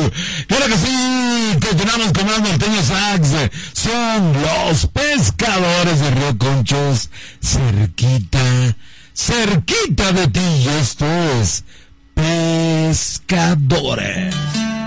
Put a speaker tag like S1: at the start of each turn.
S1: Claro que sí, continuamos con más norteños sax. Son los pescadores de Río Conchos, cerquita de ti. Y esto es Pescadores.